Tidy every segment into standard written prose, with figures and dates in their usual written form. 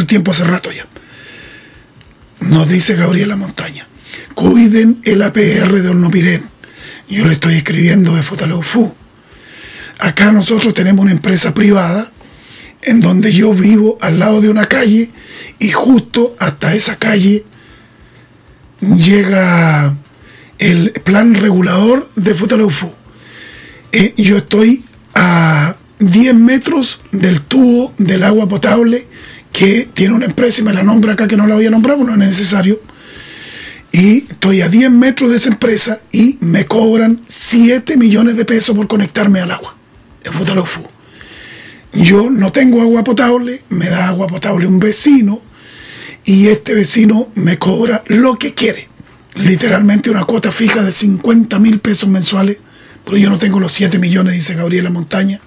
el tiempo hace rato ya. Nos dice Gabriela Montaña, cuiden el APR de Hornopirén. Yo le estoy escribiendo de Futaleufú. Acá nosotros tenemos una empresa privada en donde yo vivo al lado de una calle y justo hasta esa calle llega el plan regulador de Futaleufú. Yo estoy a 10 metros del tubo del agua potable que tiene una empresa y me la nombra acá, que no la voy a nombrar porque no es necesario. Y estoy a 10 metros de esa empresa y me cobran 7 millones de pesos por conectarme al agua en Futaleufú. Yo no tengo agua potable, me da agua potable un vecino y este vecino me cobra lo que quiere. Literalmente una cuota fija de 50.000 pesos mensuales, pero yo no tengo los 7 millones, dice Gabriela Montaña,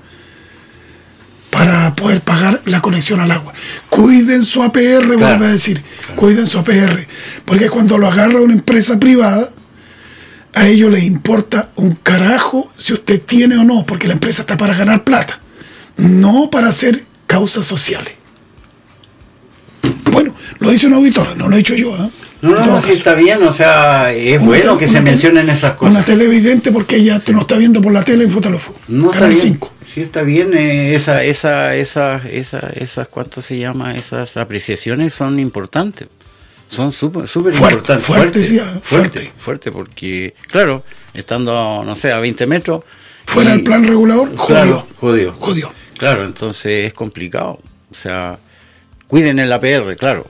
para poder pagar la conexión al agua. Cuiden su APR, claro, vuelvo a decir, claro, cuiden su APR, porque cuando lo agarra una empresa privada, a ellos les importa un carajo si usted tiene o no, porque la empresa está para ganar plata, no para hacer causas sociales. Bueno, lo dice un auditor, no lo he dicho yo, ¿eh? No, sí está bien, o sea, es bueno que se mencionen esas cosas. Una televidente porque ella no está viendo por la tele en Futaleufú. No, Canal 5. Sí está bien, esas ¿cuánto se llama? Esas apreciaciones son importantes. Son súper importantes. Fuerte, porque, claro, estando, no sé, a 20 metros. Fuera el plan regulador, jodió. Claro, entonces es complicado. O sea, cuiden el APR, claro.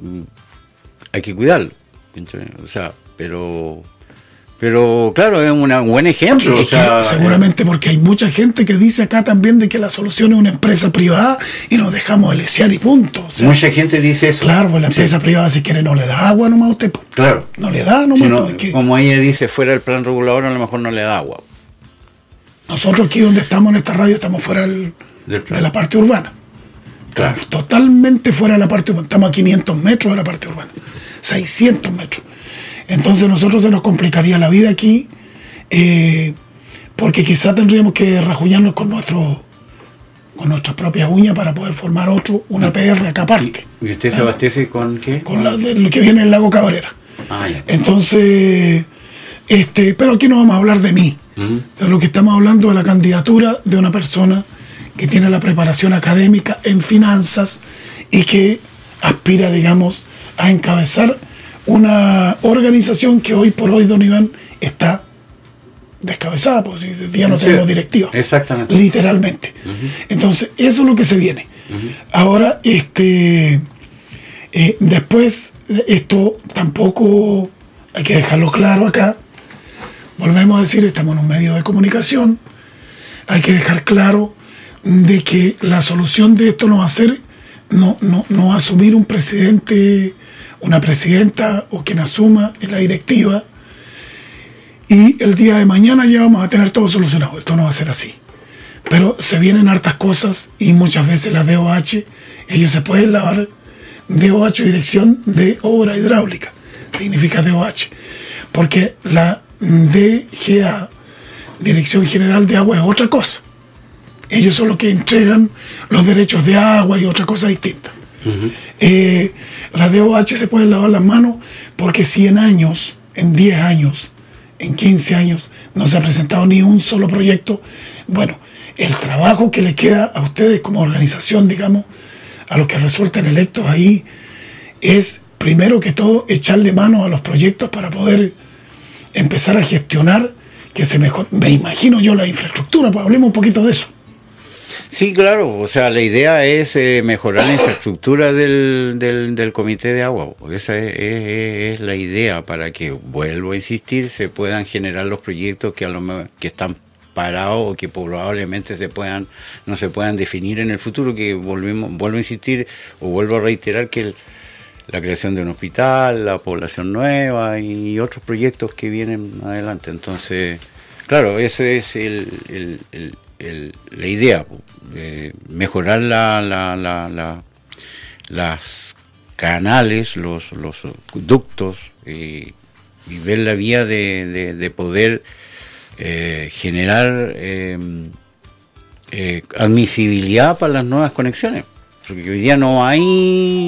Hay que cuidarlo. O sea, pero claro, es un buen ejemplo. O sea, seguramente porque hay mucha gente que dice acá también de que la solución es una empresa privada y nos dejamos de lesear y punto. O sea, mucha gente dice eso. Claro, pues la empresa privada si quiere no le da agua nomás a usted. Pues. Claro. No le da nomás. Como ella dice, fuera del plan regulador a lo mejor no le da agua. Nosotros aquí donde estamos en esta radio estamos fuera de la parte urbana. Claro. Totalmente fuera de la parte urbana. Estamos a 500 metros de la parte urbana. 600 metros. Entonces nosotros se nos complicaría la vida aquí, porque quizá tendríamos que rajuñarnos con nuestras propias uñas para poder formar una PR acá aparte. ¿Y usted se abastece con qué? Con lo que viene en el lago Cabrera. Ya. Entonces, pero aquí no vamos a hablar de mí. O sea, lo que estamos hablando es la candidatura de una persona que tiene la preparación académica en finanzas y que aspira, digamos, a encabezar una organización que hoy por hoy, don Iván, está descabezada, porque ya no tenemos directiva. Exactamente. Literalmente. Entonces, eso es lo que se viene. Ahora, después, esto tampoco hay que dejarlo claro acá. Volvemos a decir, estamos en un medio de comunicación. Hay que dejar claro de que la solución de esto no va a ser no asumir un presidente, una presidenta o quien asuma en la directiva y el día de mañana ya vamos a tener todo solucionado. Esto no va a ser así, pero se vienen hartas cosas y muchas veces la DOH, ellos se pueden lavar. DOH, Dirección de Obra Hidráulica, significa DOH, porque la DGA, Dirección General de Agua, es otra cosa. Ellos son los que entregan los derechos de agua y otra cosa distinta. La DOH se puede lavar las manos porque si en años, en 10 años, en 15 años, no se ha presentado ni un solo proyecto, bueno, el trabajo que le queda a ustedes como organización, digamos, a los que resulten electos ahí, es primero que todo echarle mano a los proyectos para poder empezar a gestionar que se mejore. Me imagino yo la infraestructura, pues hablemos un poquito de eso. Sí, claro, o sea, la idea es mejorar la infraestructura del comité de agua. Esa es la idea, para que, vuelvo a insistir, se puedan generar los proyectos que están parados o que probablemente no se puedan definir en el futuro, que vuelvo a insistir o vuelvo a reiterar que la creación de un hospital, la población nueva y otros proyectos que vienen adelante. Entonces, claro, eso es la idea, mejorar las canales, los ductos, y ver la vía de poder generar admisibilidad para las nuevas conexiones, porque hoy día no hay